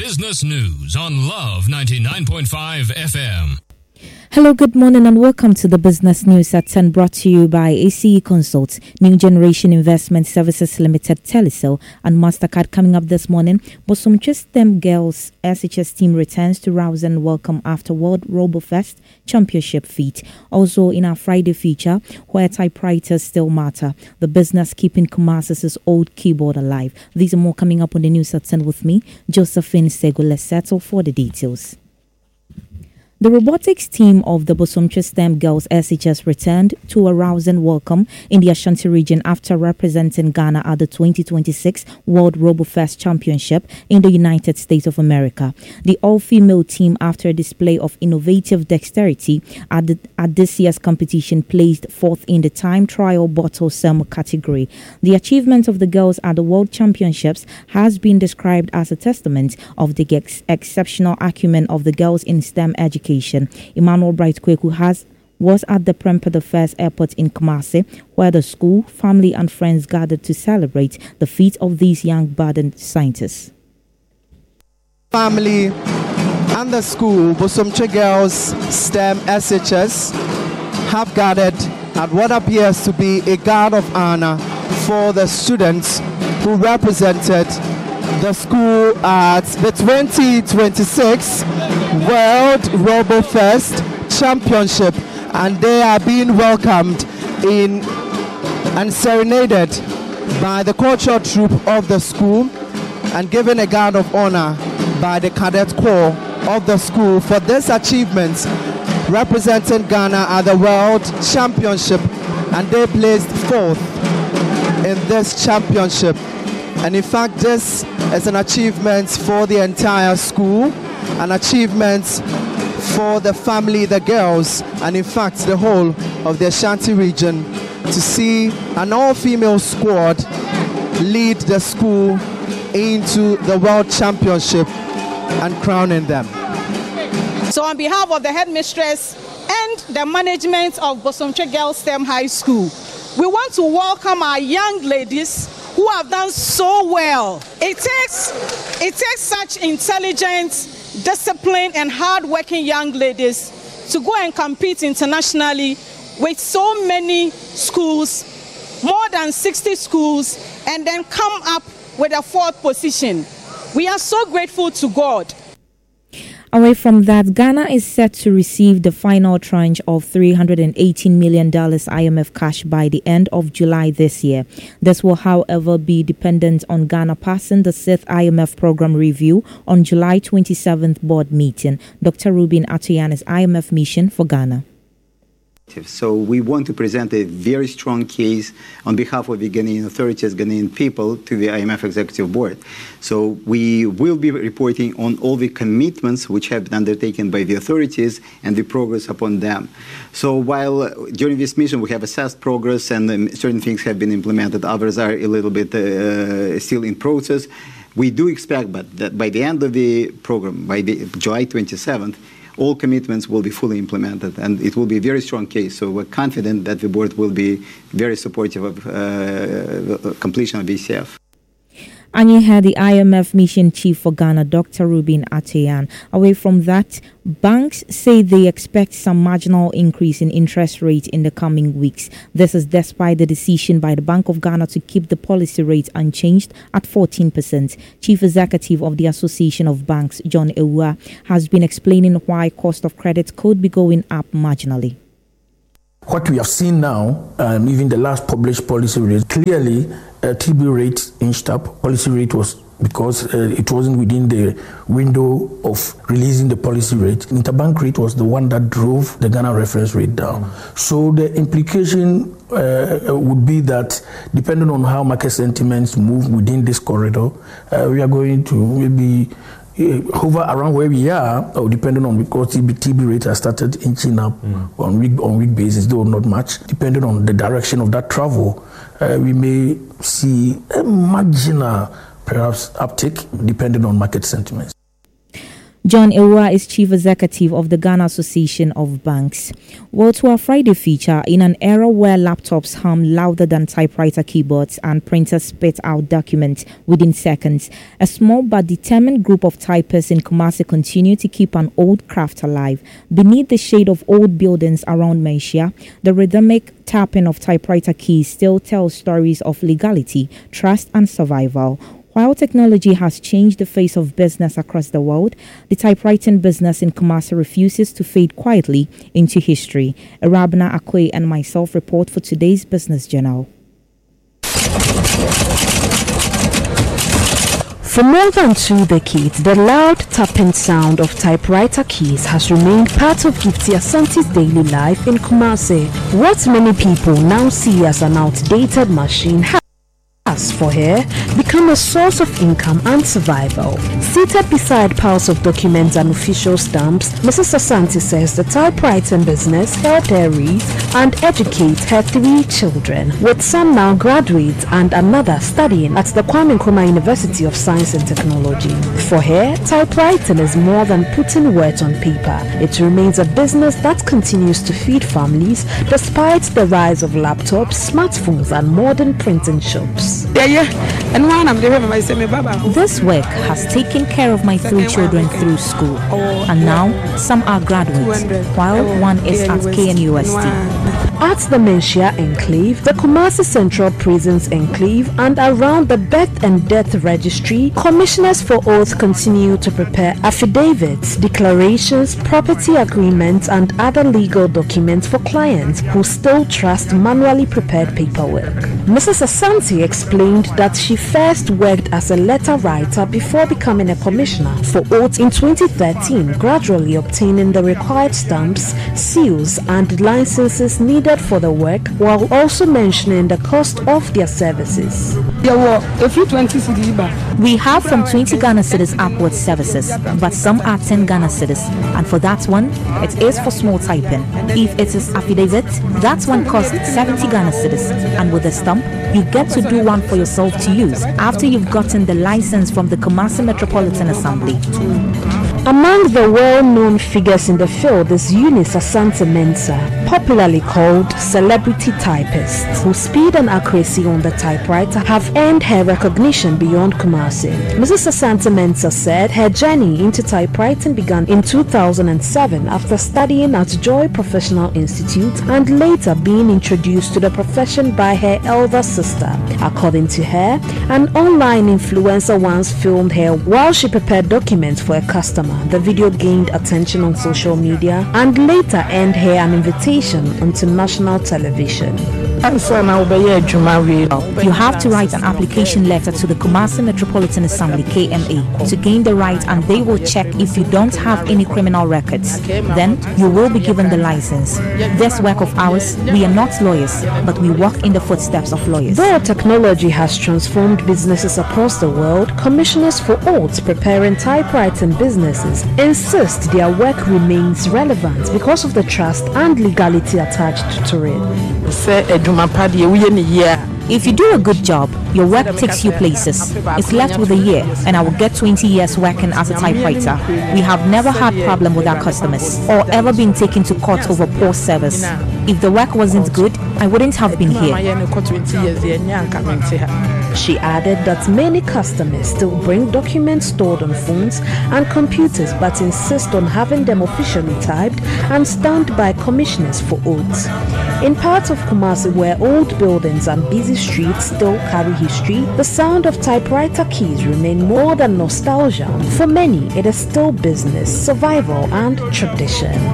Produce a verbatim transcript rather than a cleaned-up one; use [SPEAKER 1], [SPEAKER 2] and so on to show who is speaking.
[SPEAKER 1] Business News on Love ninety-nine point five F M.
[SPEAKER 2] Hello, good morning and welcome to the Business News at ten, brought to you by A C E Consults, New Generation Investment Services Limited, Telecel and MasterCard. Coming up this morning, Bosomtwe STEM Girls S H S team returns to rouse and welcome after World RoboFest Championship feat. Also in our Friday feature, where typewriters still matter, the business keeping Kumasi's old keyboard alive. These are more coming up on the news at ten with me, Josephine Sego. Let's settle for the details. The robotics team of the Bosomtwe STEM Girls S H S returned to a rousing welcome in the Ashanti region after representing Ghana at the twenty twenty-six World RoboFest Championship in the United States of America. The all-female team, after a display of innovative dexterity at, the, at this year's competition, placed fourth in the time trial bottle STEM category. The achievement of the girls at the World Championships has been described as a testament of the ex- exceptional acumen of the girls in STEM education. Emmanuel Bright Kweku has was at the Prempeh First Airport in Kumasi, where the school, family and friends gathered to celebrate the feat of these young budding scientists.
[SPEAKER 3] Family and the school, Bosomtwe Girls STEM S H S, have gathered at what appears to be a guard of honor for the students who represented the school at the twenty twenty-six World RoboFest Championship, and they are being welcomed in and serenaded by the cultural troupe of the school and given a guard of honor by the cadet corps of the school for this achievement, representing Ghana at the World Championship, and they placed fourth in this championship. And in fact, this is an achievement for the entire school, an achievement for the family, the girls, and in fact the whole of the Ashanti region, to see an all-female squad lead the school into the World Championship and crowning them.
[SPEAKER 4] So on behalf of the headmistress and the management of Bosomtwe Girls STEM High School, we want to welcome our young ladies who have done so well. It takes, it takes such intelligent, disciplined, and hard-working young ladies to go and compete internationally with so many schools, more than sixty schools, and then come up with a fourth position. We are so grateful to God.
[SPEAKER 2] Away from that, Ghana is set to receive the final tranche of three hundred eighteen million dollars I M F cash by the end of July this year. This will, however, be dependent on Ghana passing the sixth I M F program review on July twenty-seventh board meeting. Doctor Rubin Atoyan's I M F mission for Ghana.
[SPEAKER 5] So we want to present a very strong case on behalf of the Ghanaian authorities, Ghanaian people, to the I M F Executive Board. So we will be reporting on all the commitments which have been undertaken by the authorities and the progress upon them. So while uh, during this mission we have assessed progress and um, certain things have been implemented, others are a little bit uh, still in process, we do expect but that by the end of the program, by the July twenty-seventh, all commitments will be fully implemented, and it will be a very strong case. So we're confident that the board will be very supportive of uh, completion of B C F.
[SPEAKER 2] And you had the I M F mission chief for Ghana, Doctor Rubin Atoyan. Away from that, banks say they expect some marginal increase in interest rate in the coming weeks. This is despite the decision by the Bank of Ghana to keep the policy rate unchanged at fourteen percent. Chief Executive of the Association of Banks, John Ewua, has been explaining why cost of credit could be going up marginally.
[SPEAKER 6] What we have seen now, um, even the last published policy rate, clearly uh, T B rate inched up. Policy rate was because uh, it wasn't within the window of releasing the policy rate. Interbank rate was the one that drove the Ghana reference rate down. Mm-hmm. So the implication uh, would be that depending on how market sentiments move within this corridor, uh, we are going to maybe hover around where we are, or depending on, because T B, T B rate has started inching up mm. on week on week basis, though not much. Depending on the direction of that travel, uh, we may see a marginal, perhaps, uptick, depending on market sentiments.
[SPEAKER 2] John Ewa is Chief Executive of the Ghana Association of Banks. Well, to our Friday feature, in an era where laptops hum louder than typewriter keyboards and printers spit out documents within seconds, a small but determined group of typists in Kumasi continue to keep an old craft alive. Beneath the shade of old buildings around Malaysia, the rhythmic tapping of typewriter keys still tells stories of legality, trust and survival. While technology has changed the face of business across the world, the typewriting business in Kumasi refuses to fade quietly into history. Arabna Akwe and myself report for today's Business Journal.
[SPEAKER 7] For more than two decades, the loud tapping sound of typewriter keys has remained part of Gifty Asante's daily life in Kumasi. What many people now see as an outdated machine has for her become a source of income and survival. Seated beside piles of documents and official stamps, Missus Asante says the typewriting business helped her read and educate her three children, with some now graduates and another studying at the Kwame Nkrumah University of Science and Technology. For her, typewriting is more than putting words on paper. It remains a business that continues to feed families despite the rise of laptops, smartphones and modern printing shops.
[SPEAKER 8] Yeah, yeah. And one of them, I say, Baba.
[SPEAKER 2] This work has taken care of my three children through school, and now some are graduates, while one is at K N U S T.
[SPEAKER 7] At the Menchia Enclave, the Kumasi Central Prisons Enclave, and around the Birth and Death Registry, commissioners for oath continue to prepare affidavits, declarations, property agreements, and other legal documents for clients who still trust manually prepared paperwork. Missus Asante explained that she first worked as a letter writer before becoming a commissioner for oath in twenty thirteen, gradually obtaining the required stamps, seals, and licenses needed for the work, while also mentioning the cost of their services.
[SPEAKER 2] We have from twenty Ghana cedis upwards services, but some are ten Ghana cedis, and for that one, it is for small typing. If it is affidavit, that one costs seventy Ghana cedis, and with a stamp, you get to do one for yourself to use after you've gotten the license from the Kumasi Metropolitan Assembly.
[SPEAKER 7] Among the well-known figures in the field is Eunice Asante Mensah, popularly called Celebrity Typist, whose speed and accuracy on the typewriter have earned her recognition beyond Kumasi. Missus Asante Mensah said her journey into typewriting began in two thousand seven after studying at Joy Professional Institute and later being introduced to the profession by her elder sister. According to her, an online influencer once filmed her while she prepared documents for a customer. The video gained attention on social media and later earned her an invitation onto national television.
[SPEAKER 2] You have to write an application letter to the Kumasi Metropolitan Assembly K M A to gain the right, and they will check if you don't have any criminal records. Then you will be given the license. This work of ours, we are not lawyers, but we walk in the footsteps of lawyers.
[SPEAKER 7] Though technology has transformed businesses across the world, commissioners for oaths preparing typewriting businesses insist their work remains relevant because of the trust and legality attached to it.
[SPEAKER 2] If you do a good job, your work takes you places. It's left with a year, and I will get twenty years working as a typewriter. We have never had problem with our customers or ever been taken to court over poor service. If the work wasn't good, I wouldn't have been here.
[SPEAKER 7] She added that many customers still bring documents stored on phones and computers but insist on having them officially typed and stamped by commissioners for oaths. In parts of Kumasi where old buildings and busy streets still carry history, the sound of typewriter keys remain more than nostalgia. For many, it is still business, survival, and tradition.